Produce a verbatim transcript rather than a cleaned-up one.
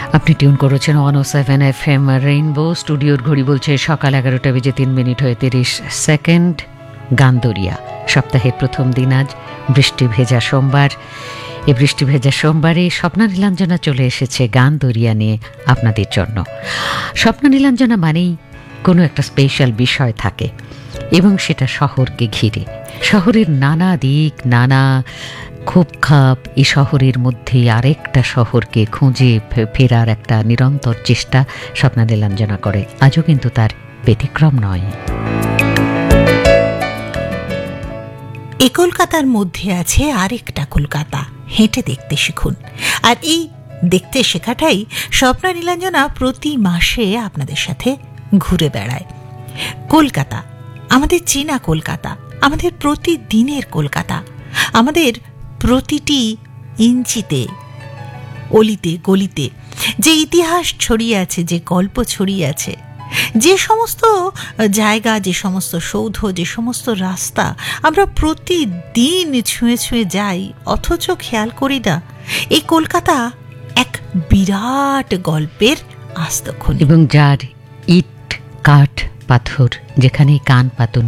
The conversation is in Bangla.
আপনি টিউন করেছেন ওয়ান ও সেভেন এফ এম রেইনবো। স্টুডিওর ঘড়ি বলছে সকাল এগারোটা বেজে তিন মিনিট হয়ে তিরিশ সেকেন্ড। গানদরিয়া সপ্তাহের প্রথম দিন, আজ বৃষ্টি ভেজা সোমবার। এই বৃষ্টি ভেজা সোমবারে স্বপ্না নীলাঞ্জনা চলে এসেছে গানদরিয়া নিয়ে আপনাদের জন্য। স্বপ্না নীলাঞ্জনা মানেই কোনো একটা স্পেশাল বিষয় থাকে, এবং সেটা শহরকে ঘিরে। শহরের নানা দিক, নানা খুবখাপ, এই শহরের মধ্যে আরেকটা শহরকে খুঁজে ফেরার একটা নিরন্তর চেষ্টা স্বপ্না নীলাঞ্জনা করে। আজও কিন্তু তার ব্যতিক্রম নয়। এই কলকাতার মধ্যে আছে আরেকটা কলকাতা, হেঁটে দেখতে শিখুন। আর এই দেখতে শেখাটাই স্বপ্না নীলাঞ্জনা প্রতি মাসে আপনাদের সাথে ঘুরে বেড়ায়। কলকাতা, আমাদের চেনা কলকাতা, আমাদের প্রতিদিনের কলকাতা, আমাদের প্রতিটি ইঞ্চিতে, অলিতে গলিতে যে ইতিহাস ছড়িয়ে আছে, যে গল্প ছড়িয়ে আছে, যে সমস্ত জায়গা, যে সমস্ত সৌধ, যে সমস্ত রাস্তা আমরা প্রতিদিন ছুঁয়ে ছুঁয়ে যাই, অথচ খেয়াল করি না এই কলকাতা এক বিরাট গল্পের আস্তখনি, এবং যার ইট, কাঠ, পাথর যেখানে কান পাতন